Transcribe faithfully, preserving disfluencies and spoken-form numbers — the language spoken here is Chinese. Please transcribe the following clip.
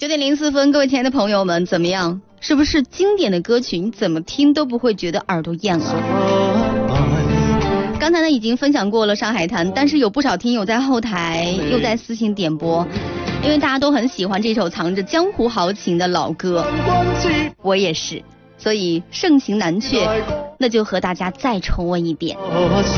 点零四分，各位亲爱的朋友们，怎么样？是不是经典的歌曲，你怎么听都不会觉得耳朵厌啊？刚才呢已经分享过了《上海滩》，但是有不少听友在后台又在私信点播，因为大家都很喜欢这首藏着江湖豪情的老歌，我也是，所以盛情难却，那就和大家再重温一遍。